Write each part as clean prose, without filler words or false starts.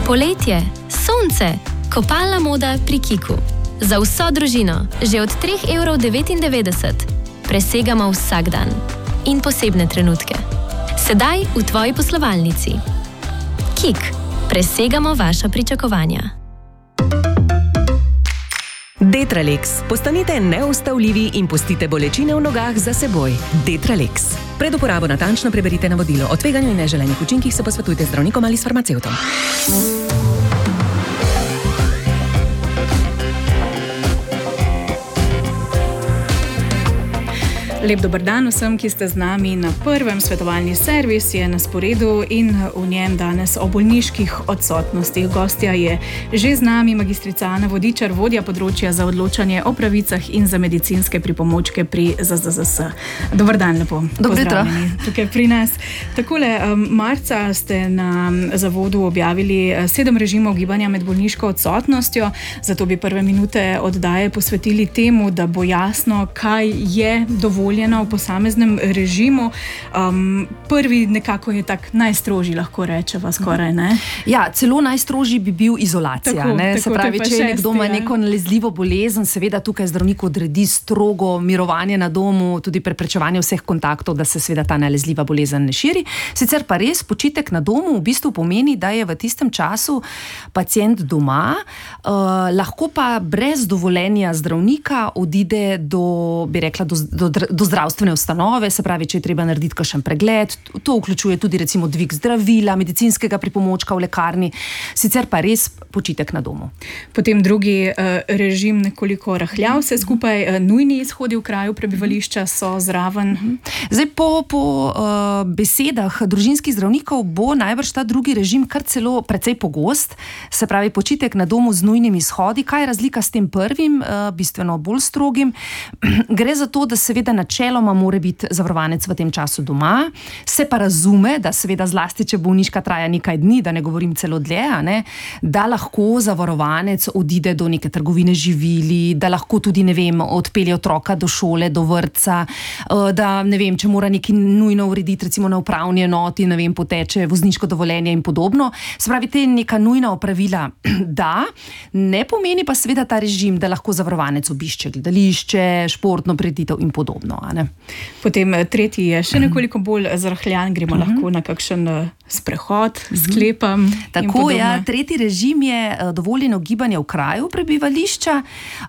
Poletje, sonce, kopalna moda pri Kiku. Za vso družino, že od 3,99 €. Presegamo vsak dan in posebne trenutke. Sedaj v tvoji poslovalnici. Kik, presegamo vaša pričakovanja. Detralex. Postanite neustavljivi in pustite bolečine v nogah za seboj. Detralex. Pred uporabo natančno preberite navodilo. O tveganju in neželenih učinkih se posvetujte z zdravnikom ali s farmacevtom. Lep dober dan vsem, ki ste z nami na prvem. Svetovalni servis je na sporedu in v njem danes o bolniških odsotnostih. Gostja je že z nami magistrica Ana Vodičar, vodja področja za odločanje o pravicah in za medicinske pripomočke pri ZZZS. Dober dan, lepo. Dobro jutro. Tukaj pri nas. Takole, marca ste na zavodu objavili 7 režimov gibanja med bolniško odsotnostjo, zato bi prve minute oddaje posvetili temu, da bo jasno, kaj je dovoljeno v posameznem režimu. Prvi nekako je tak najstrožji, lahko rečeva skoraj, ne? Ja, celo najstrožji bi bil izolacija. Tako, se pravi, če nekdo ima neko nalezljivo bolezen, seveda tukaj zdravnik odredi strogo mirovanje na domu, tudi preprečevanje vseh kontaktov, da se seveda ta nalezljiva bolezen ne širi. Sicer pa res počitek na domu v bistvu pomeni, da je v tistem času pacient doma, lahko pa brez dovoljenja zdravnika odide do, bi rekla, do zdravstvene ustanove, se pravi, če je treba narediti kakšen pregled, to vključuje tudi recimo dvig zdravila, medicinskega pripomočka v lekarni, sicer pa res počitek na domu. Potem drugi režim nekoliko rahljav, vse skupaj nujni izhodi v kraju prebivališča so zraven. Zdaj po besedah družinskih zdravnikov bo najbrž ta drugi režim kar celo precej pogost, se pravi počitek na domu z nujnimi izhodi. Kaj je razlika s tem prvim, bistveno bolj strogim? Gre za to, da seveda načeloma mora biti zavarovanec v tem času doma, se pa razume, da seveda zlasti, če bolniška traja nekaj dni, da ne govorim celo dlje, ne, da lahko zavarovanec odide do neke trgovine živili, da lahko tudi, ne vem, odpelje otroka do šole, do vrtca, da, ne vem, če mora nekaj nujno urediti, recimo na upravni enoti, ne vem, poteče vozniško dovoljenje in podobno. Se pravi, te neka nujna opravila, da, ne pomeni pa seveda ta režim, da lahko zavarovanec obišče gledališče, športno prireditev in podobno. Potem tretji je še nekoliko bolj zrahljan, gremo lahko na kakšen sprehod, sklepam. Tako, ja, tretji režim je dovoljeno gibanje v kraju prebivališča.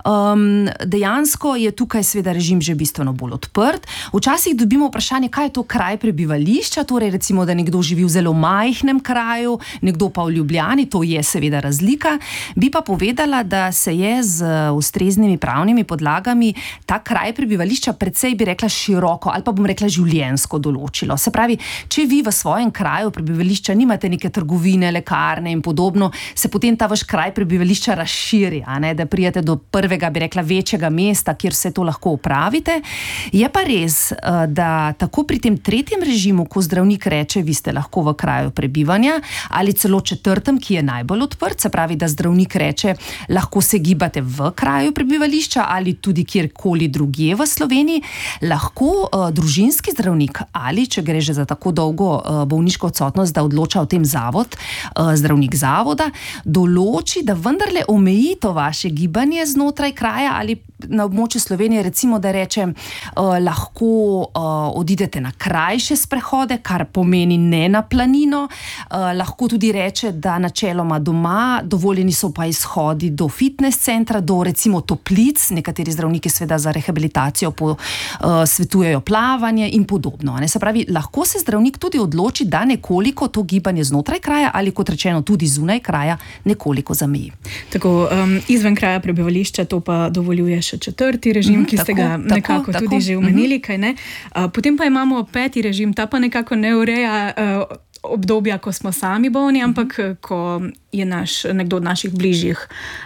Dejansko je tukaj seveda režim že bistveno bolj odprt. Včasih dobimo vprašanje, kaj je to kraj prebivališča, torej recimo, da nekdo živi v zelo majhnem kraju, nekdo pa v Ljubljani, to je seveda razlika. Bi pa povedala, da se je z ustreznimi pravnimi podlagami ta kraj prebivališča precej, bi rekla, široko ali pa bom rekla življenjsko določilo. Se pravi, če vi v svojem kraju prebivališča nimate neke trgovine, lekarne in podobno, se potem ta vaš kraj prebivališča razširi, da prijete do prvega, bi rekla, večjega mesta, kjer vse to lahko opravite. Je pa res, da tako pri tem tretjem režimu, ko zdravnik reče, vi ste lahko v kraju prebivanja, ali celo četrtem, ki je najbolj odprt, se pravi, da zdravnik reče, lahko se gibate v kraju prebivališča ali tudi kjerkoli drugje v Sloveniji, lahko družinski zdravnik ali, če gre že za tako dolgo bolniško odsotnost, da odloča o tem zavod, zdravnik zavoda, določi, da vendarle omeji to vaše gibanje znotraj kraja ali na območju Slovenije, recimo, da reče, lahko odidete na krajše sprehode, kar pomeni ne na planino, lahko tudi reče, da načeloma doma, dovoljeni so pa izhodi do fitness centra, do recimo toplic, nekateri zdravniki seveda za rehabilitacijo svetujejo plavanje in podobno. Se pravi, lahko se zdravnik tudi odloči, da nekoliko to gibanje znotraj kraja ali, kot rečeno, tudi zunaj kraja nekoliko zameji. Tako, izven kraja prebivališča to pa dovoljuje še četrti režim, ki ste ga nekako tudi že omenili, kaj ne? Potem pa imamo peti režim, ta pa nekako ne ureja obdobja, ko smo sami bolni, ampak ko je nekdo od naših bližjih.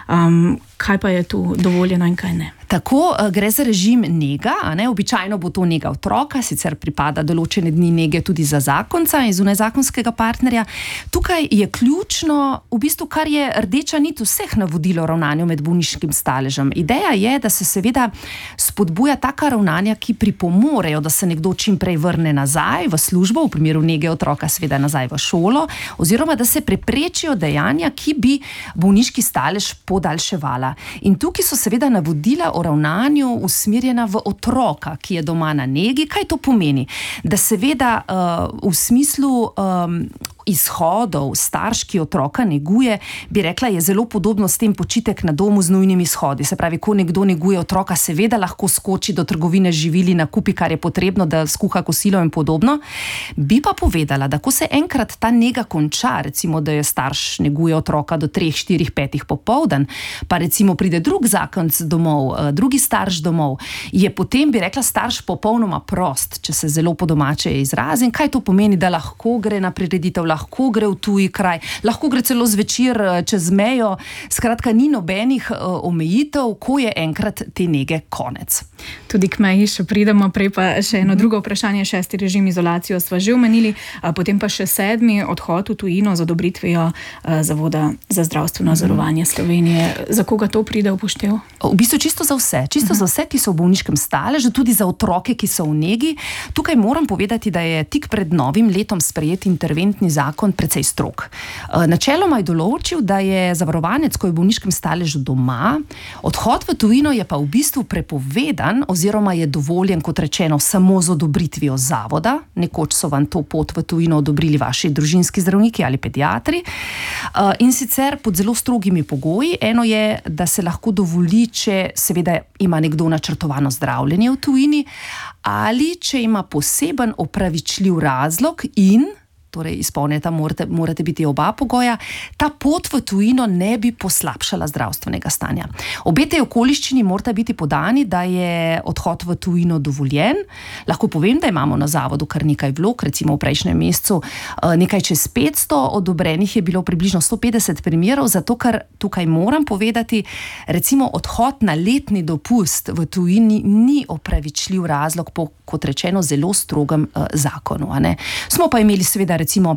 Kaj pa je tu dovoljeno in kaj ne? Tako, gre za režim nega, običajno bo to nega otroka, sicer pripada določene dni nege tudi za zakonca in zunajzakonskega partnerja. Tukaj je ključno, v bistvu, kar je rdeča nit vseh navodil o ravnanju med bolniškim staležem. Ideja je, da se seveda spodbuja taka ravnanja, ki pripomorejo, da se nekdo čim prej vrne nazaj v službo, v primeru nege otroka seveda nazaj v šolo, oziroma da se preprečijo dejanja, gibanja, ki bi bolniški stalež podaljševala. In tukaj so seveda navodila o ravnanju usmerjena v otroka, ki je doma na negi. Kaj to pomeni? Da seveda v smislu izhodov starš, ki otroka neguje, bi rekla, je zelo podobno s tem počitek na domu z nujnimi izhodi. Se pravi, ko nekdo neguje otroka, seveda lahko skoči do trgovine živili, nakupi, kar je potrebno, da skuha kosilo in podobno. Bi pa povedala, da ko se enkrat ta nega konča, recimo, da je starš neguje otroka do 3, 4, 5 popoldan, pa recimo pride drug zakonec domov, drugi starš domov, je potem, bi rekla, starš popolnoma prost, če se zelo po domače izrazim. Kaj to pomeni, da lahko gre na prireditev, lahko gre v tuji kraj, lahko gre celo zvečer čez mejo, skratka ni nobenih omejitev, ko je enkrat te nege konec. Tudi k meji še pridemo, prej pa še eno drugo vprašanje, 6. režim izolacijo sva že omenili, potem pa še 7. odhod v tujino z odobritvijo Zavoda za zdravstveno zavarovanje Slovenije. Za koga to pride v poštev? V bistvu čisto za vse, za vse, ki so v bolniškem staležu, tudi za otroke, ki so v negi. Tukaj moram povedati, da je tik pred novim letom sprejet interventni zakon precej strog. Načeloma je določil, da je zavarovanec, ko je v bolniškem staležu doma, odhod v tujino je pa v bistvu prepovedan oziroma je dovoljen, kot rečeno, samo z odobritvijo zavoda. Nekoč so vam to pot v tujino odobrili vaši družinski zdravniki ali pediatri. In sicer pod zelo strogimi pogoji. Eno je, da se lahko dovoli, če seveda ima nekdo načrtovano zdravljenje v tujini ali če ima poseben opravičljiv razlog in torej izpolnjata, morate biti oba pogoja, ta pot v tujino ne bi poslabšala zdravstvenega stanja. Obe te okoliščini morata biti podani, da je odhod v tujino dovoljen. Lahko povem, da imamo na zavodu kar nekaj vlog, recimo v prejšnjem mesecu nekaj čez 500, odobrenih je bilo približno 150 primerov, zato ker tukaj moram povedati, recimo odhod na letni dopust v tujini ni opravičljiv razlog po, kot rečeno, zelo strogem zakonu. Smo pa imeli seveda recimo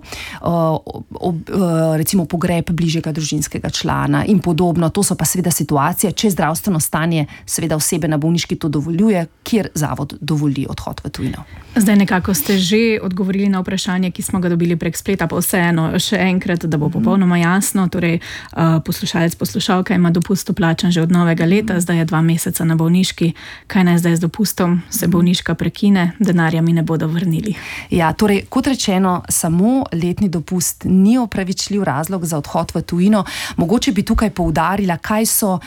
pogreb bližjega družinskega člana in podobno. To so pa seveda situacije, če zdravstveno stanje seveda osebe na bolniški to dovoljuje, kjer zavod dovoli odhod v tujino. Zdaj nekako ste že odgovorili na vprašanje, ki smo ga dobili prek spleta, pa vseeno še enkrat, da bo popolnoma jasno. Torej, poslušalec, poslušalka ima dopust plačan že od novega leta, zdaj je 2 meseca na bolniški. Kaj naj zdaj z dopustom? Se bolniška prekine, denarja mi ne bodo vrnili. Ja, torej, kot rečeno, samo letni dopust ni opravičljiv razlog za odhod v tujino. Mogoče bi tukaj poudarila, kaj so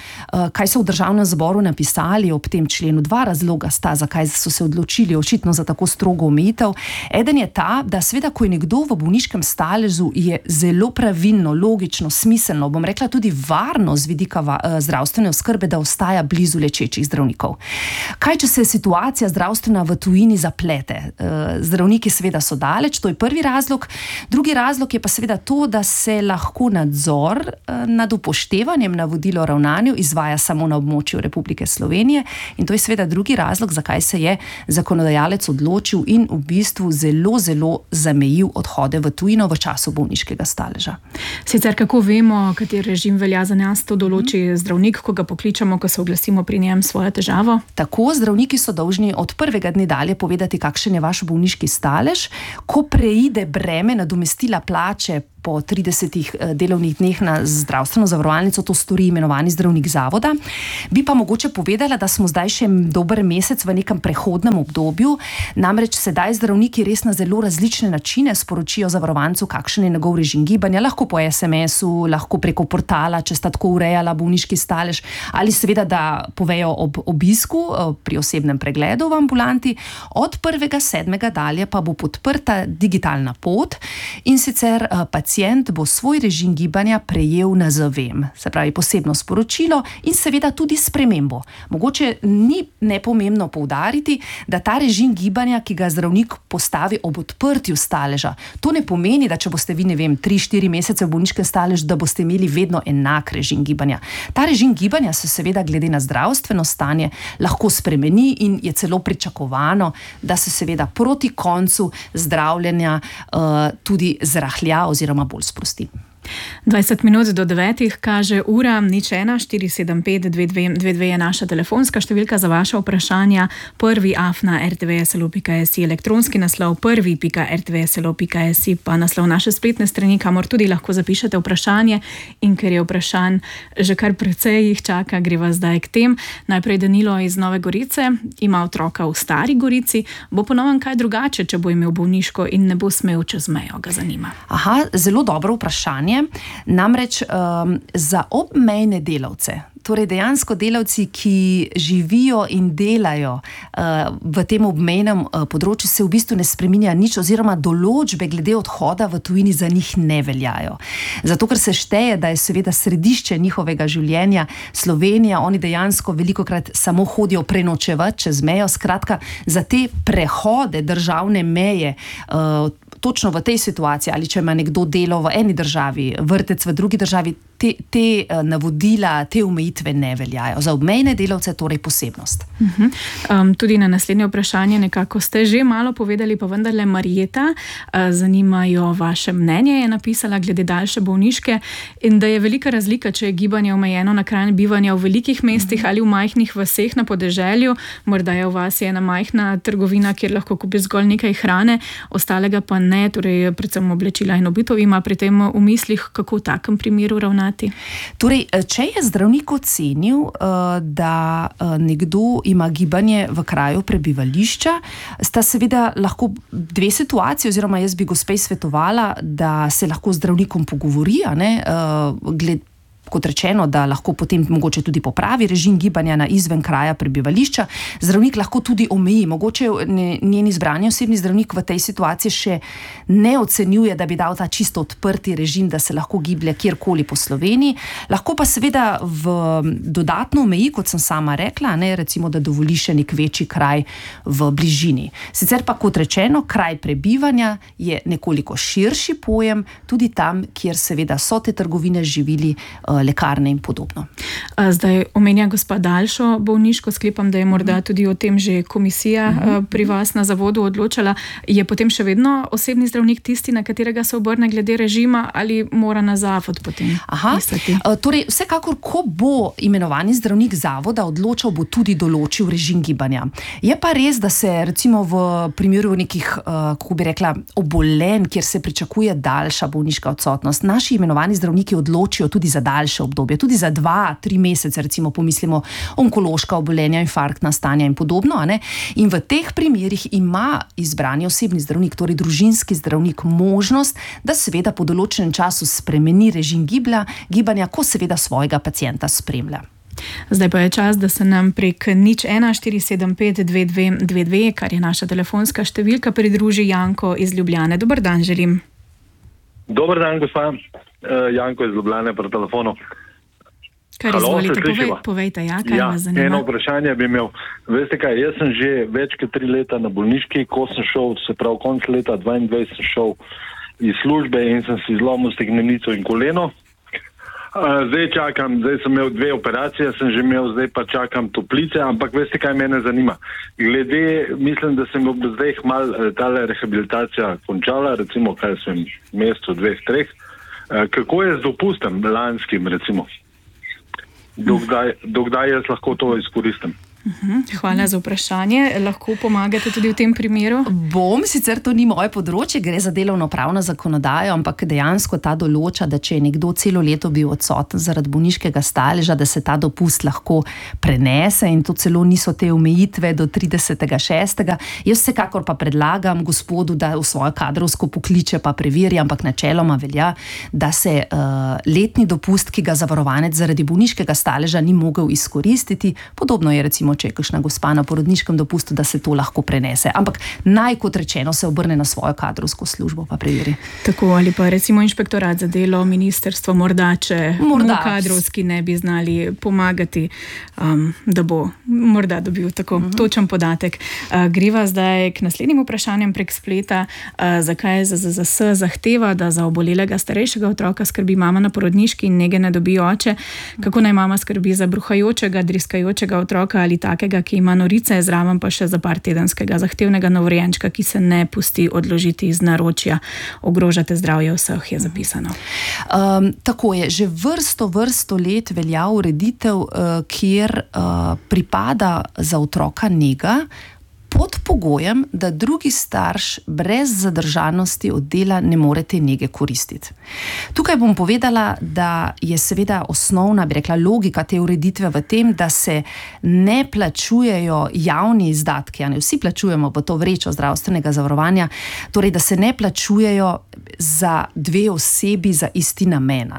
v Državnem zboru napisali ob tem členu. 2 razloga sta, zakaj so se odločili očitno za tako strogo omejitev. Eden je ta, da seveda, ko je nekdo v bolniškem staležu, je zelo pravilno, logično, smiselno, bom rekla tudi varno z vidika zdravstvene oskrbe, da ostaja blizu lečečih zdravnikov. Kaj, če se situacija zdravstvena v tujini zaplete? Zdravniki seveda so daleč, to je prvi razlog. Drugi razlog je pa seveda to, da se lahko nadzor nad upoštevanjem navodil o ravnanju izvaja samo na območju Republike Slovenije in to je seveda drugi razlog, zakaj se je zakonodajalec odločil in v bistvu zelo, zelo zamejil odhode v tujino v času bolniškega staleža. Sicer kako vemo, kateri režim velja za nas, to določi zdravnik, ko ga pokličemo, ko se oglasimo pri njem svojo težavo? Tako, zdravniki so dolžni od prvega dne dalje povedati, kakšen je vaš bolniški stalež. Ko preide breme nadomestila plače po 30 delovnih dneh na zdravstveno zavarovalnico, to stori imenovani zdravnik zavoda. Bi pa mogoče povedala, da smo zdaj še dober mesec v nekem prehodnem obdobju, namreč sedaj zdravniki res na zelo različne načine sporočijo zavarovancu, kakšen je njegov režim gibanja, lahko po SMS-u, lahko preko portala, če sta tako urejala bolniški stalež, ali seveda, da povejo ob obisku pri osebnem pregledu v ambulanti. Od 1.7. dalje pa bo podprta digitalna pot in sicer pacient bo svoj režim gibanja prejel na zavem, se pravi posebno sporočilo in seveda tudi spremembo. Mogoče ni nepomembno poudariti, da ta režim gibanja, ki ga zdravnik postavi ob odprtju staleža, to ne pomeni, da če boste vi, 3-4 mesece v bolniškem staležu, da boste imeli vedno enak režim gibanja. Ta režim gibanja se seveda glede na zdravstveno stanje lahko spremeni in je celo pričakovano, da se seveda proti koncu zdravljenja tudi zrahlja oziroma bolj sprosti. 20 minut do 9 kaže ura, 01-475-2222 je naša telefonska številka za vaše vprašanja. prvi@rtvslo.si, elektronski naslov prvi.rtvslo.si, pa naslov naše spletne strani, kamor tudi lahko zapišete vprašanje. In ker je vprašanj že kar precej jih čaka, greva zdaj k tem. Najprej Danilo iz Nove Gorice, ima otroka v Stari Gorici. Bo po novem kaj drugače, če bo imel bolniško in ne bo smel čez mejo, ga zanima. Aha, zelo dobro vprašanje. Namreč za obmejne delavce, torej dejansko delavci, ki živijo in delajo v tem obmejnem področju, se v bistvu ne spreminja nič oziroma določbe glede odhoda v tujini za njih ne veljajo. Zato, ker se šteje, da je seveda središče njihovega življenja Slovenija, oni dejansko velikokrat samo hodijo prenočevati čez mejo. Skratka, za te prehode državne meje, točno v tej situaciji, ali če ima nekdo delo v eni državi, vrtec v drugi državi, te navodila, te omejitve ne veljajo. Za obmejne delavce torej posebnost. Tudi na naslednje vprašanje nekako ste že malo povedali, pa vendarle Marjeta, zanimajo vaše mnenje, je napisala glede daljše bolniške, in da je velika razlika, če je gibanje omejeno na kraj bivanja v velikih mestih ali v majhnih vaseh na podeželju. Morda je v vasi ena majhna trgovina, kjer lahko kupiš zgolj nekaj hrane, ostalega pa ne, torej predvsem oblečila in obutev. Ima pri tem v mislih, kako v takem primeru ravnati? Torej, če je zdravnik ocenil, da nekdo ima gibanje v kraju prebivališča, sta seveda lahko dve situaciji, oziroma jaz bi gospej svetovala, da se lahko z zdravnikom pogovori, kot rečeno, da lahko potem mogoče tudi popravi režim gibanja na izven kraja prebivališča. Zdravnik lahko tudi omeji. Mogoče njen izbrani osebni zdravnik v tej situaciji še ne ocenjuje, da bi dal ta čisto odprti režim, da se lahko giblje kjerkoli po Sloveniji. Lahko pa seveda v dodatno omeji, kot sem sama rekla, recimo, da dovoli še nek večji kraj v bližini. Sicer pa, kot rečeno, kraj prebivanja je nekoliko širši pojem, tudi tam, kjer seveda so te trgovine, živili, lekarne in podobno. Zdaj omenja gospa daljšo bolniško, sklepam, da je morda tudi o tem že komisija pri vas na zavodu odločala. Je potem še vedno osebni zdravnik tisti, na katerega se obrne glede režima, ali mora na zavod potem pisati? Torej, vsekakor, ko bo imenovani zdravnik zavoda odločal, bo tudi določil režim gibanja. Je pa res, da se recimo v primeru nekih, kako bi rekla, obolenj, kjer se pričakuje daljša bolniška odsotnost, naši imenovani zdravniki odločijo tudi za daljše obdobje, tudi za 2-3 mesece, recimo pomislimo onkološka obolenja, infarktna stanja in podobno. In v teh primerih ima izbrani osebni zdravnik, torej družinski zdravnik, možnost, da seveda po določenem času spremeni režim gibanja, ko seveda svojega pacienta spremlja. Zdaj pa je čas, da se nam prek 01-475-2222, kar je naša telefonska številka, pridruži Janko iz Ljubljane. Dober dan želim. Dober dan, gospa. Janko iz Ljubljane pri telefonu. Kar izvolite, povejte, kaj vas zanima? Eno vprašanje bi imel. Veste kaj, jaz sem že več kot 3 leta na bolniški, ko sem šel, se pravi konc leta 2022 sem šel iz službe in sem si zlomil stegnenico in koleno. Zdaj sem imel 2 operacije, sem že imel, zdaj pa čakam toplice, ampak veste kaj mene zanima. Mislim, da sem zdaj malo tale rehabilitacija končala, recimo kaj sem mesecu, 2-3. Kako je z dopustem lanskim, recimo? Dokdaj jaz lahko to izkoristim? Hvala za vprašanje. Lahko pomagate tudi v tem primeru? Sicer to ni moje področje, gre za delovnopravno zakonodajo, ampak dejansko ta določa, da če je nekdo celo leto bil odsoten zaradi bolniškega staleža, da se ta dopust lahko prenese, in to celo niso te omejitve do 30.6. Jaz vsekakor pa predlagam gospodu, da v svojo kadrovsko pokliče pa preveri, ampak načeloma velja, da se letni dopust, ki ga zavarovanec zaradi bolniškega staleža ni mogel izkoristiti, podobno je recimo, če je kakšna gospa na porodniškem dopustu, da se to lahko prenese. Ampak kot rečeno, se obrne na svojo kadrovsko službo pa preveri. Tako, ali pa recimo inšpektorat za delo, ministrstvo, morda kadrovski ne bi znali pomagati, da bo morda dobil tako točen podatek. Greva zdaj k naslednjim vprašanjem prek spleta. Zakaj ZZZS zahteva, da za obolelega starejšega otroka skrbi mama na porodniški in nege ne dobi oče? Kako naj mama skrbi za bruhajočega, driskajočega otroka ali takega, ki ima norice, zraven pa še za par tedenskega zahtevnega novorojenčka, ki se ne pusti odložiti iz naročja. Ogrožate zdravje vseh, je zapisano. Tako je, že vrsto let velja ureditev, kjer pripada za otroka nega, pod pogojem, da drugi starš brez zadržanosti od dela ne more te nege koristiti. Tukaj bom povedala, da je seveda osnovna, bi rekla, logika te ureditve v tem, da se ne plačujejo javni izdatki, a ne vsi plačujemo v to vrečo zdravstvenega zavarovanja, torej da se ne plačujejo za dve osebi za isti namen.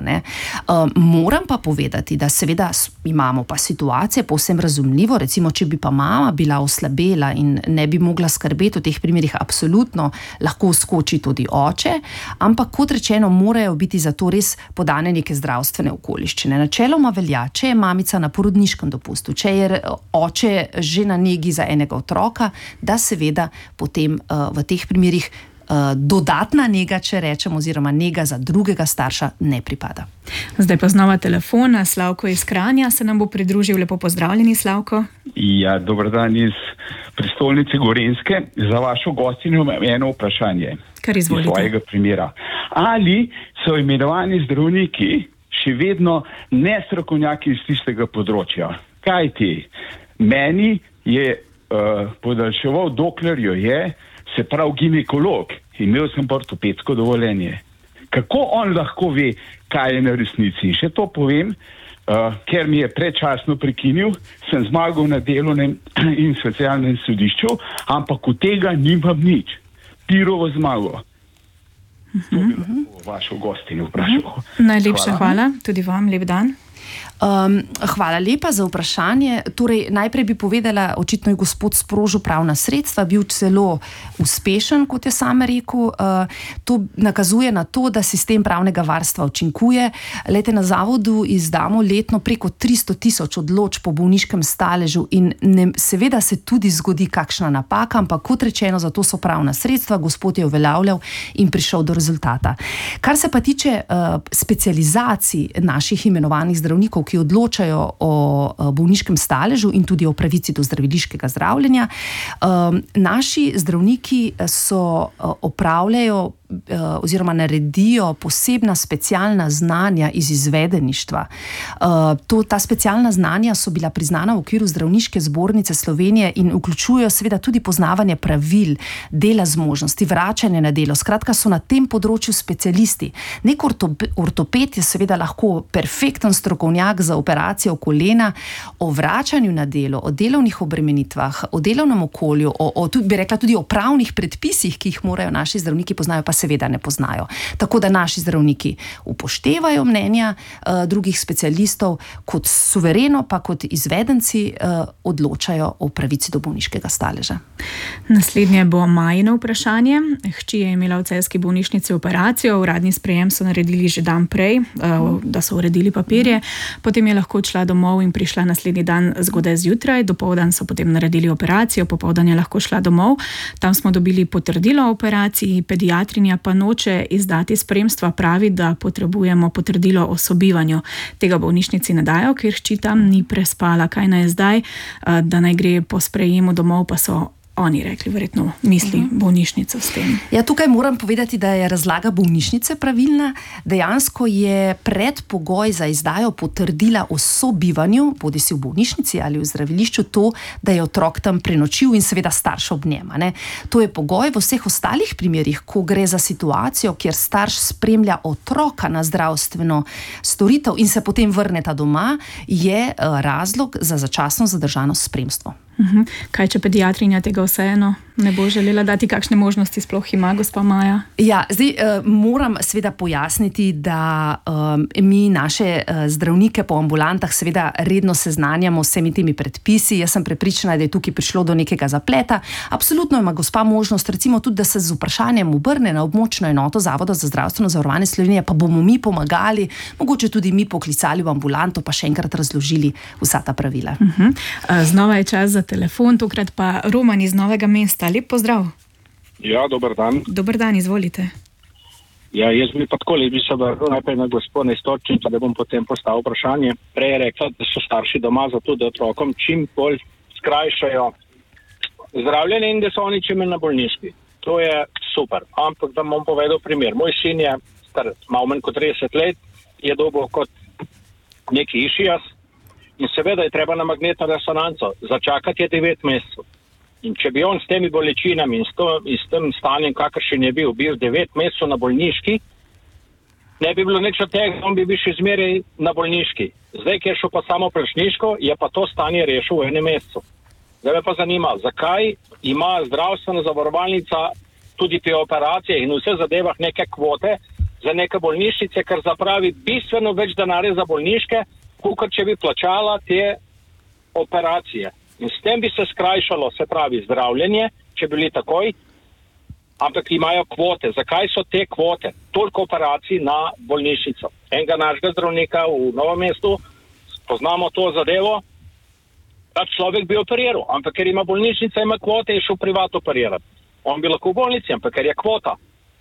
Moram pa povedati, da seveda imamo pa situacije povsem razumljivo, recimo, če bi pa mama bila oslabela in ne bi mogla skrbeti v teh primerih, absolutno lahko skoči tudi oče, ampak kot rečeno, morajo biti za to res podane neke zdravstvene okoliščine. Načeloma velja, če je mamica na porodniškem dopustu, če je oče že na negi za enega otroka, da seveda potem v teh primerih dodatna nega, če rečem, oziroma nega za drugega starša ne pripada. Zdaj pa znova telefon. Slavko iz Kranja se nam bo pridružil. Lepo pozdravljeni, Slavko. Ja, dober dan iz prestolnice Gorenjske. Za vašo gostinjo imam eno vprašanje. Kar izvolite. Iz svojega primera. Ali so imenovani zdravniki še vedno nestrokovnjaki iz tistega področja? Kajti meni je podaljševal, dokler jo je, se pravi ginekolog, imel sem ortopedsko dovoljenje. Kako on lahko ve, kaj je na resnici? In še to povem, ker mi je predčasno prekinil, sem zmagal na delovnem in socialnem sodišču, ampak od tega nimam nič. Pirovo zmago. To bi lahko vašo gostinjo vprašal. Najlepša hvala. Tudi vam lep dan. Hvala lepa za vprašanje. Torej, najprej bi povedala, očitno je gospod sprožil pravna sredstva, bil celo uspešen, kot je sam rekel. To nakazuje na to, da sistem pravnega varstva učinkuje. Lejte, na zavodu izdamo letno preko 300,000 odločb po bolniškem staležu in seveda se tudi zgodi kakšna napaka, ampak kot rečeno, zato so pravna sredstva, gospod je uveljavljal in prišel do rezultata. Kar se pa tiče specializacij naših imenovanih zdravnikov, ki odločajo o bolniškem staležu in tudi o pravici do zdraviliškega zdravljenja. Naši zdravniki opravljajo oziroma naredijo posebna specialna znanja iz izvedeništva. Ta specialna znanja so bila priznana v okviru Zdravniške zbornice Slovenije in vključujejo seveda tudi poznavanje pravil, dela zmožnosti, vračanje na delo. Skratka, so na tem področju specialisti. Nek ortoped je seveda lahko perfekten strokovnjak za operacijo kolena, o vračanju na delo, o delovnih obremenitvah, o delovnem okolju, bi rekla tudi o pravnih predpisih, ki jih morajo naši zdravniki poznajo, pa seveda ne poznajo. Tako da naši zdravniki upoštevajo mnenja drugih specialistov, kot suvereno pa kot izvedenci odločajo o pravici do bolniškega staleža. Naslednje bo Majino vprašanje. Hči je imela v celjski bolnišnici operacijo, uradni sprejem so naredili že dan prej, da so uredili papirje, potem je lahko odšla domov in prišla naslednji dan zgodaj zjutraj, dopoldan so potem naredili operacijo, popoldan je lahko šla domov. Tam smo dobili potrdilo o operaciji, pediatrinja pa noče izdati spremstva, pravi, da potrebujemo potrdilo o sobivanju. Tega bolnišnici ne dajo, ker hči tam ni prespala. Kaj naj zdaj, da naj gre po sprejemu domov, pa so oni rekli, verjetno misli bolnišnico s tem. Ja, tukaj moram povedati, da je razlaga bolnišnice pravilna. Dejansko je predpogoj za izdajo potrdila o sobivanju, bodisi v bolnišnici ali v zdravilišču, to, da je otrok tam prenočil in seveda starš ob njem. To je pogoj. V vseh ostalih primerih, ko gre za situacijo, kjer starš spremlja otroka na zdravstveno storitev in se potem vrneta doma, je razlog za začasno zadržano spremstvo. Kaj, če pediatrinja tega vseeno ne bo želela dati, kakšne možnosti sploh ima gospa Maja? Ja, zdaj moram seveda pojasniti, da mi naše zdravnike po ambulantah seveda redno seznanjamo s vsemi temi predpisi. Jaz sem prepričana, da je tukaj prišlo do nekega zapleta. Absolutno ima gospa možnost, recimo tudi, da se z vprašanjem obrne na območno enoto Zavoda za zdravstveno zavarovanje Slovenije, pa bomo mi pomagali, mogoče tudi mi poklicali v ambulanto, pa še enkrat razložili vsa ta pravila. Znova je čas za telefon, tokrat pa Roman iz Novega mesta. Lep pozdrav. Ja, dober dan. Dober dan, izvolite. Ja, jaz bi pa tako bi se vrnil najprej na gospod Istočnico, da bom potem postavil vprašanje. Prej je rekla, da so starši doma zato, da otrokom čim bolj skrajšajo zdravljenje in da so oni čim na bolniški. To je super. Ampak da bom povedal primer. Moj sin je star malo manj kot 30 let, je dobil kot neki išijas in seveda je treba na magnetno resonanco. Začakati je 9 mesecev. In če bi on s temi bolečinami in s tem stanjem, kakršen je bil 9 mesecev na bolniški, ne bi bilo nič od tega, on bi bil še zmeraj na bolniški. Zdaj, ker šel pa samo plačniško, je pa to stanje rešil v 1 mesecu. Zdaj me pa zanima, zakaj ima zdravstvena zavarovalnica tudi pri operacijah in vse zadevah neke kvote za neke bolnišnice, ker zapravi bistveno več denarja za bolniške, kot če bi plačala te operacije. In s tem bi se skrajšalo, se pravi, zdravljenje, če bi bili takoj, ampak imajo kvote. Zakaj so te kvote? Toliko operacij na bolnišnico. Enega našega zdravnika v Novem mestu, poznamo to zadevo, ta človek bi operiral, ampak ker ima bolnišnica, ima kvote, je šel privat operirati. On bi lahko v bolnici, ampak ker je kvota.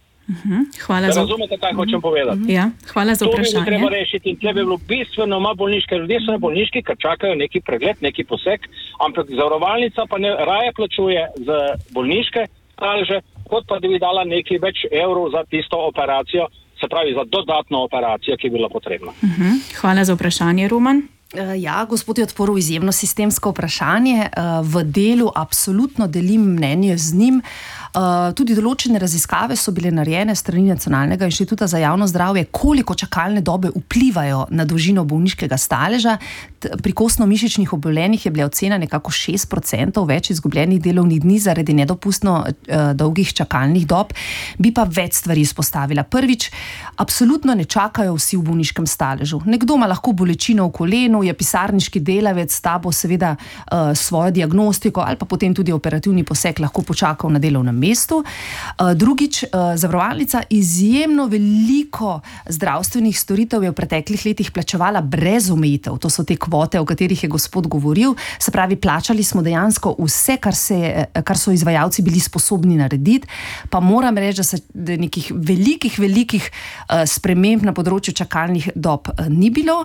Hvala za... Razumete, kaj hočem povedati? Ja, hvala za vprašanje. To bi treba rešiti in tle bi bilo bistveno ima bolniške. Ljudje so na bolniški, ker čakajo neki pregled, neki poseg, ampak zavarovalnica pa ne raje plačuje za bolniške staleže, kot pa da bi dala nekaj več evrov za tisto operacijo, se pravi za dodatno operacijo, ki je bila potrebna. Hvala za vprašanje, Roman. Ja, gospod je odporil izjemno sistemsko vprašanje. V delu absolutno delim mnenje z njim. Tudi določene raziskave so bile narejene strani Nacionalnega inštituta za javno zdravje, koliko čakalne dobe vplivajo na dolžino bolniškega staleža. Pri kostno-mišičnih obolenjih je bila ocena nekako 6% več izgubljenih delovnih dni zaradi nedopustno dolgih čakalnih dob. Bi pa več stvari izpostavila. Prvič, absolutno ne čakajo vsi v bolniškem staležu. Nekdo ima lahko bolečino v kolenu, je pisarniški delavec, ta bo seveda svojo diagnostiko ali pa potem tudi operativni poseg lahko počakal na delovnem mestu. Drugič, zavarovalnica izjemno veliko zdravstvenih storitev je v preteklih letih plačevala brez omejitev. To so te kvote, o katerih je gospod govoril. Se pravi, plačali smo dejansko vse, kar so izvajalci bili sposobni narediti, pa moram reči, da se nekih velikih sprememb na področju čakalnih dob ni bilo.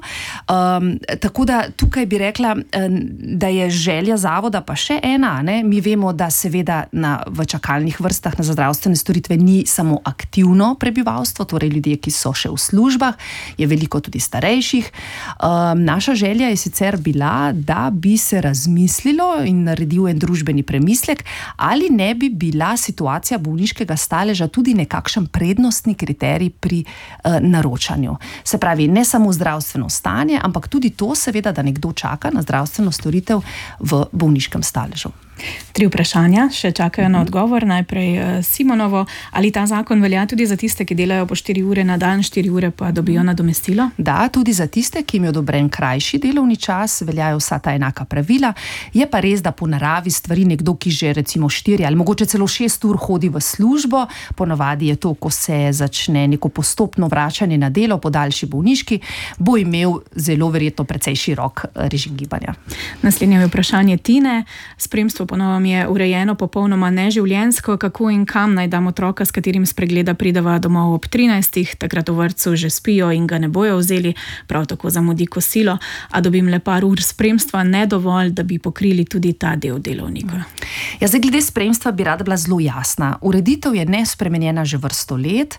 Tako da tukaj bi rekla, da je želja zavoda pa še ena. Mi vemo, da seveda v čakalnih vrstah na zdravstvene storitve ni samo aktivno prebivalstvo, torej ljudje, ki so še v službah, je veliko tudi starejših. Naša želja je sicer bila, da bi se razmislilo in naredil en družbeni premislek, ali ne bi bila situacija bolniškega staleža tudi nekakšen prednostni kriterij pri naročanju. Se pravi, ne samo zdravstveno stanje, ampak tudi to seveda, da nekdo čaka na zdravstveno storitev v bolniškem staležu. 3 vprašanja še čakajo na odgovor. Najprej Simonovo, ali ta zakon velja tudi za tiste, ki delajo po 4 ure na dan, 4 ure pa dobijo nadomestilo? Da, tudi za tiste, ki jim je odobren krajši delovni čas, veljajo vsa ta enaka pravila. Je pa res, da po naravi stvari nekdo, ki že recimo 4 ali mogoče celo 6 ur hodi v službo, ponavadi je to, ko se začne neko postopno vračanje na delo po daljši bolniški, bo imel zelo verjetno precej širok režim gibanja. Naslednje je vprašanje Tine. Spremstvo po novem je urejeno popolnoma neživljenjsko. Kako in kam naj dam otroka, s katerim spregleda prideva domov ob 13, takrat v vrtcu že spijo in ga ne bojo vzeli, prav tako zamudi kosilo, a dobim le par ur spremstva, ne dovolj, da bi pokrili tudi ta del delovnika. Ja, zdaj glede spremstva bi rada bila zelo jasna. Ureditev je nespremenjena že vrsto let.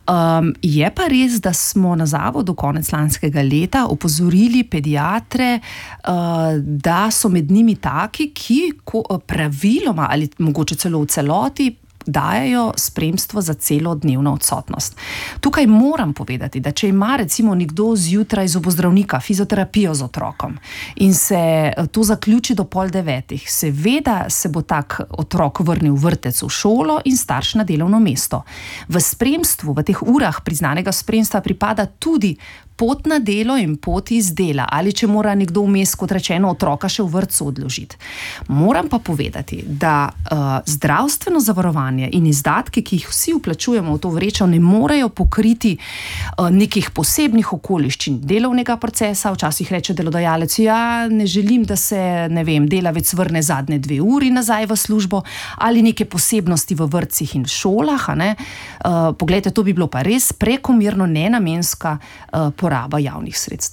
Je pa res, da smo na zavodu konec lanskega leta opozorili pediatre, da so med njimi taki, ki praviloma ali mogoče celo v celoti dajajo spremstvo za celodnevno odsotnost. Tukaj moram povedati, da če ima recimo nekdo zjutraj zobozdravnika, fizioterapijo z otrokom in se to zaključi do 8:30, seveda se bo tak otrok vrnil v vrtec, v šolo in starš na delovno mesto. V spremstvu, v teh urah priznanega spremstva pripada tudi pot na delo in pot iz dela, ali če mora nekdo vmes, kot rečeno, otroka še v vrtcu odložiti. Moram pa povedati, da zdravstveno zavarovanje in izdatke, ki jih vsi vplačujemo v to vrečo, ne morejo pokriti nekih posebnih okoliščin delovnega procesa. Včasih reče delodajalec, ja, ne želim, da se, ne vem, delavec vrne zadnje 2 uri nazaj v službo, ali neke posebnosti v vrtcih in šolah. Poglejte, to bi bilo pa res prekomerno nenamenska poraba javnih sredstev.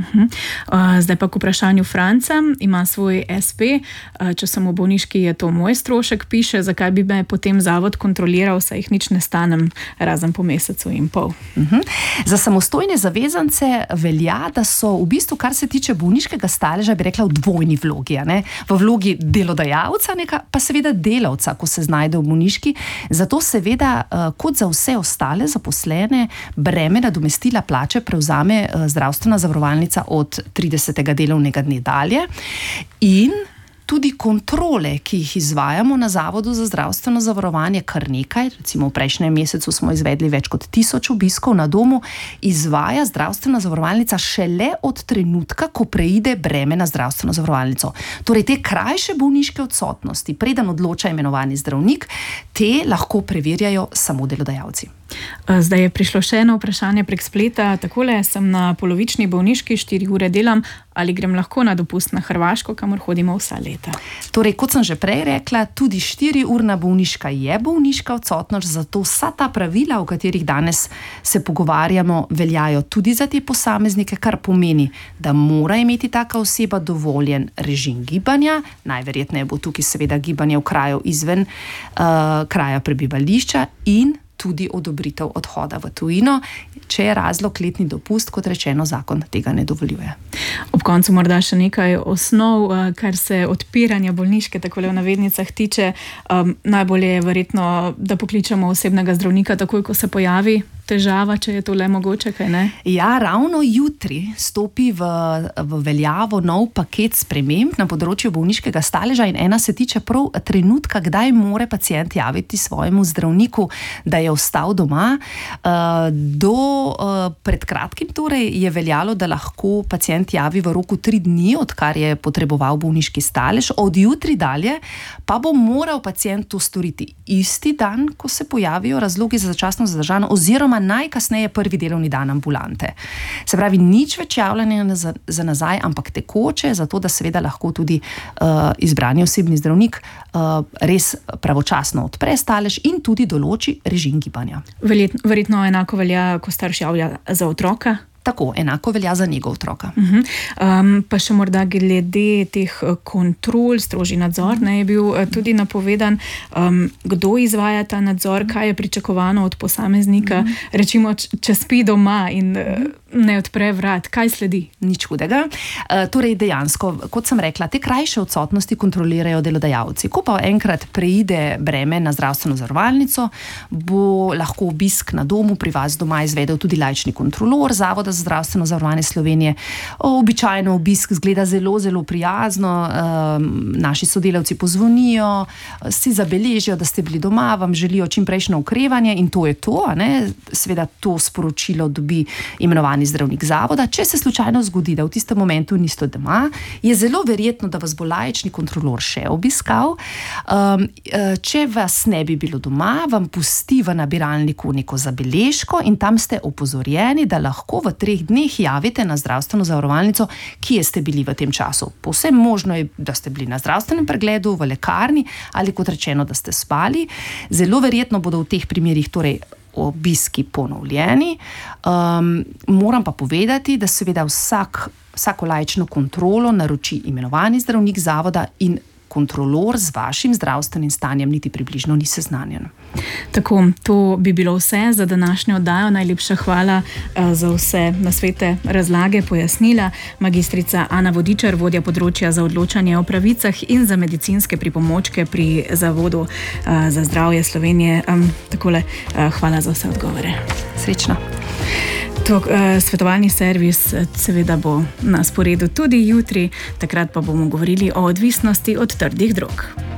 Zdaj pa k vprašanju Franca. Ima svoj SP. Če sem v bolniški, je to moj strošek, piše, zakaj bi me potem zavod kontroliral, saj jih nič ne stanem, razen po mesecu in pol. Za samostojne zavezance velja, da so v bistvu, kar se tiče bolniškega staleža, bi rekla, v dvojni vlogi. V vlogi delodajalca, pa seveda delavca, ko se znajde v bolniški. Zato seveda, kot za vse ostale zaposlene, breme nadomestila plače prevzame zdravstvena zavarovalnica od 30. delovnega dne dalje in tudi kontrole, ki jih izvajamo na Zavodu za zdravstveno zavarovanje, kar nekaj, recimo v prejšnjem mesecu smo izvedli več kot 1000 obiskov na domu, izvaja zdravstvena zavarovalnica šele od trenutka, ko preide breme na zdravstveno zavarovalnico. Torej, te krajše bolniške odsotnosti, preden odloča imenovani zdravnik, te lahko preverjajo samo delodajalci. Zdaj je prišlo še eno vprašanje prek spleta. Takole, sem na polovični bolniški, 4 ure delam, ali grem lahko na dopust na Hrvaško, kamor hodimo vsa leta? Torej, kot sem že prej rekla, tudi 4-urna bolniška je bolniška odsotnost, zato vsa ta pravila, o katerih danes se pogovarjamo, veljajo tudi za te posameznike, kar pomeni, da mora imeti taka oseba dovoljen režim gibanja, najverjetneje bo tukaj seveda gibanje v kraju izven kraja prebivališča in tudi odobritev odhoda v tujino, če je razlog letni dopust, kot rečeno, zakon tega ne dovoljuje. Ob koncu morda še nekaj osnov, kar se odpiranja bolniške, takole v navednicah, tiče. Najbolje je verjetno, da pokličemo osebnega zdravnika takoj, ko se pojavi težava, če je to le mogoče, kaj ne? Ja, ravno jutri stopi v veljavo nov paket sprememb na področju bolniškega staleža in ena se tiče prav trenutka, kdaj mora pacient javiti svojemu zdravniku, da je ostal doma. Pred kratkim torej je veljalo, da lahko pacient javi v roku 3 dni, odkar je potreboval bolniški stalež. Od jutri dalje pa bo moral pacient to storiti isti dan, ko se pojavijo razlogi za začasno zadržano, oziroma najkasneje prvi delovni dan ambulante. Se pravi, nič več javljanja za nazaj, ampak tekoče, zato da seveda lahko tudi izbrani osebni zdravnik res pravočasno odpre stalež in tudi določi režim gibanja. Verjetno enako velja, ko starš javlja za otroka? Tako, enako velja za njegov otroka. Pa še morda glede teh kontrol, strožji nadzor, je bil tudi napovedan. Kdo izvaja ta nadzor, kaj je pričakovano od posameznika? Rečimo, če spi doma in ne odpre vrat, kaj sledi? Nič hudega. Torej, dejansko, kot sem rekla, te krajše odsotnosti kontrolirajo delodajalci. Ko pa enkrat preide breme na zdravstveno zavarovalnico, bo lahko obisk na domu pri vas doma izvedel tudi laični kontrolor Zavoda za zdravstveno zavarovanje Slovenije. Običajno obisk zgleda zelo, zelo prijazno. Naši sodelavci pozvonijo, si zabeležijo, da ste bili doma, vam želijo čimprejšnje okrevanje in to je to. Seveda to sporočilo dobi imenovani zdravnik zavoda. Če se slučajno zgodi, da v tistem momentu niste doma, je zelo verjetno, da vas bo laični kontrolor še obiskal. Če vas ne bi bilo doma, vam pusti v nabiralniku neko zabeležko in tam ste opozorjeni, da lahko v 3 dneh javite na zdravstveno zavarovalnico, kje ste bili v tem času. Povsem možno je, da ste bili na zdravstvenem pregledu, v lekarni ali kot rečeno, da ste spali. Zelo verjetno bodo v teh primerih torej obiski ponovljeni. Moram pa povedati, da seveda vsako laično kontrolo naroči imenovani zdravnik zavoda in kontrolor z vašim zdravstvenim stanjem niti približno ni seznanjen. Tako, to bi bilo vse za današnjo oddajo. Najlepša hvala za vse nasvete, razlage, pojasnila. Magistrica Ana Vodičar, vodja področja za odločanje o pravicah in za medicinske pripomočke pri Zavodu za zdravje Slovenije. Takole, hvala za vse odgovore. Srečno. Svetovalni servis seveda bo na sporedu tudi jutri, takrat pa bomo govorili o odvisnosti od trdih drog.